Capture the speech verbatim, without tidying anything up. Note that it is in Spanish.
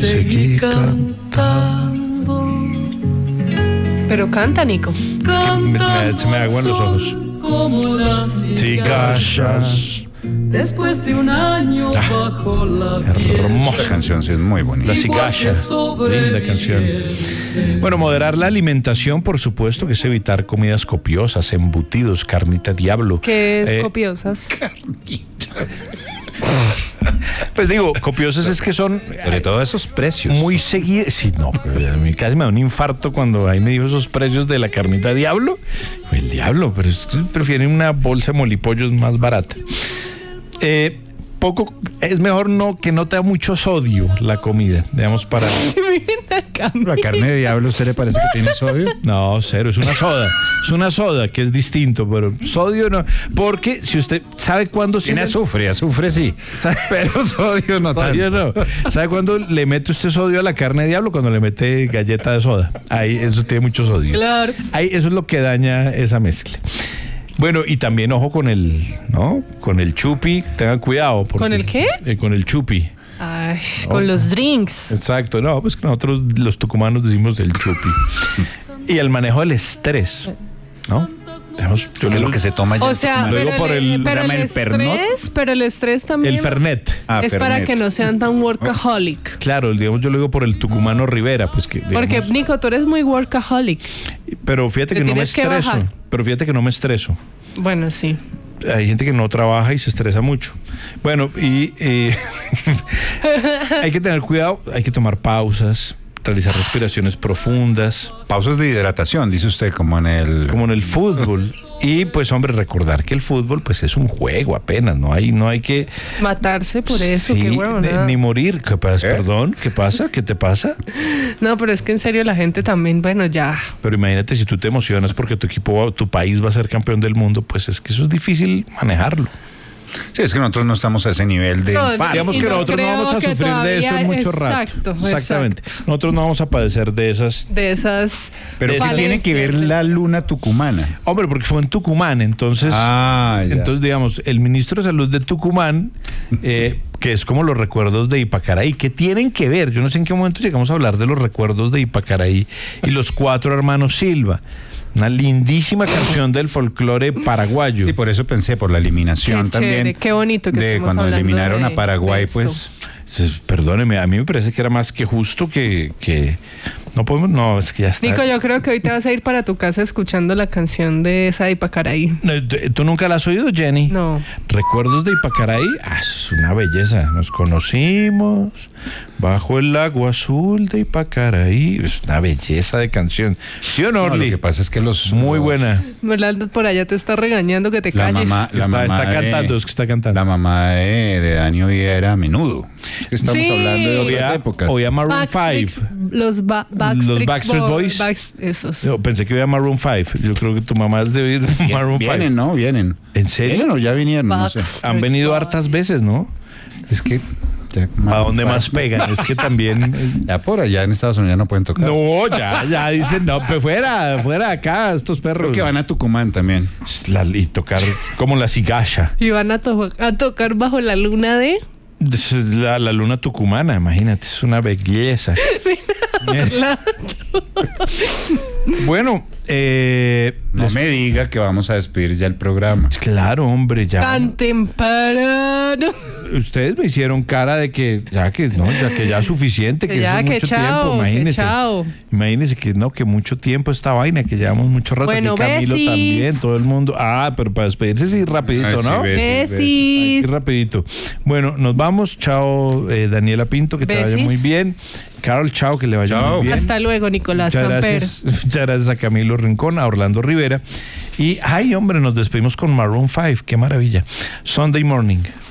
seguí cantando. Pero canta, Nico. Es que me, me, se me aguan los ojos. Como las Cigarras. Después de un año Ah, bajo la hermosa Esta canción sí es muy bonita. La cigarra, linda canción. Bueno, moderar la alimentación, por supuesto, que es evitar comidas copiosas, embutidos, carnita diablo. Que es Eh, copiosas. Pues digo, copiosas es que son Sobre todo esos precios. muy seguidas. Sí, no, pero a mí casi me da un infarto cuando ahí me dijo esos precios de la carnita diablo. El diablo, pero es que prefieren una bolsa de molipollos más barata. Eh, poco, es mejor no que no te da mucho sodio la comida, digamos, para... Miren acá. ¿La carne de diablo a usted le parece que tiene sodio? No, cero, es una soda. Es una soda que es distinto, pero sodio no. Porque si usted sabe cuándo... Tiene se- azufre, azufre sí. Pero sodio no Sodio tanto. no. ¿Sabe cuándo le mete usted sodio a la carne de diablo? Cuando le mete galleta de soda. Ahí eso tiene mucho sodio. Claro. Ahí eso es lo que daña esa mezcla. Bueno, y también ojo con el, ¿no? Con el chupi, tengan cuidado. porque- ¿Con el qué? Eh, con el chupi. Ay, con los drinks. Exacto, no, pues que nosotros los tucumanos decimos el chupi. Y el manejo del estrés, ¿no? Digamos, yo ¿Qué es le- lo que se toma ya? O sea, Lo digo pero por el- pero llama el el Pernod. estrés, pero el estrés también el Fernet. Ah, es para Fernet. que no sean tan workaholic. Claro, digamos, yo lo digo por el tucumano Rivera, pues que digamos, Porque, Nico, tú eres muy workaholic. pero fíjate te que no me tienes que estreso, bajar. pero fíjate que no me estreso. Bueno, sí. Hay gente que no trabaja y se estresa mucho. Bueno, y eh, hay que tener cuidado, hay que tomar pausas, realizar respiraciones profundas, Pausas de hidratación, dice usted, como en el... como en el fútbol. Y pues, hombre, recordar que el fútbol pues es un juego apenas, no hay, no hay que Matarse por eso, sí, qué huevo, de- nada. ni morir. ¿Qué pasa? ¿Eh? Perdón, ¿qué pasa? ¿Qué te pasa? No, pero es que en serio la gente también, bueno, ya. Pero imagínate si tú te emocionas porque tu equipo, tu país va a ser campeón del mundo, pues es que eso es difícil manejarlo. Sí, es que nosotros no estamos a ese nivel de No, infarto. Digamos Y que no nosotros no creo vamos a que sufrir de eso en todavía- mucho rato. exacto, Exactamente. Nosotros no vamos a padecer de esas. De esas. Pero ¿qué Vale, tiene que ver la luna tucumana? Hombre, porque fue en Tucumán, entonces. Ah, ya. Entonces, digamos, el ministro de Salud de Tucumán, eh, que es como los recuerdos de Ipacaraí, que tienen que ver, yo no sé en qué momento llegamos a hablar de los recuerdos de Ipacaraí y los cuatro hermanos Silva. Una lindísima canción del folclore paraguayo. Sí, por eso pensé, por la eliminación Qué también. chévere, qué bonito que de estemos cuando hablando eliminaron de- a Paraguay, de esto. pues... Entonces, perdóneme, a mí me parece que era más que justo que, que no podemos, no, es que ya está. Nico, yo creo que hoy te vas a ir para tu casa escuchando la canción de esa de Ipacaraí. No, ¿tú nunca la has oído, Jenny? No. ¿Recuerdos de Ipacaraí? Ah, es una belleza. Nos conocimos bajo el agua azul de Ipacaraí. Es una belleza de canción. ¿Sí o no, No, lo Orly? que pasa es que los... Muy los- buena. Rolando por allá te está regañando que te La calles. mamá, la Está- mamá está de- cantando, es que está cantando. La mamá de, de Dani hoy era menudo. Es que estamos Sí. hablando de otras Oía, épocas. oía Maroon Backstreet- cinco. Los, ba Backstreet, Los Backstreet Bo- Boys. Backs- esos. Yo pensé que oía Maroon cinco. Yo creo que tu mamá es de oír Maroon Vienen, cinco. ¿no? Vienen. ¿En serio? ¿Vienen o ya vinieron? No sé. Backstreet Han venido Boys. hartas veces, ¿no? Es que... ya, ¿A dónde Maroon más five. pegan? Es que también... Ya por allá en Estados Unidos no pueden tocar. No, ya, ya dicen, no, pues fuera, fuera de acá, estos perros. Creo que van a Tucumán también. La- y tocar como la cigasha. Y van a, to a tocar bajo la luna de... La, la luna tucumana, imagínate, es una belleza. Bueno, eh, No me diga que vamos a despedir ya el programa. claro, hombre, ya. Tan temprano. Ustedes me hicieron cara de que ya que no, ya que ya es suficiente, que, Que ya, eso es que mucho chao, tiempo, que imagínense. chao. Imagínense que no, que mucho tiempo esta vaina, que llevamos mucho rato. Bueno, aquí Camilo besis. también, todo el mundo. Ah, pero para despedirse sí, rapidito, Ay, sí, ¿no? besis, Besis. Aquí rapidito. Bueno, nos vamos. Chao, eh, Daniela Pinto, que te Besis. vaya muy bien. Carol, chao, que le vaya Chao. muy bien. Hasta luego, Nicolás Muchas Samper. gracias, muchas gracias a Camilo Rincón, a Orlando Rivera. Y, ay, hombre, nos despedimos con Maroon cinco. Qué maravilla. Sunday Morning.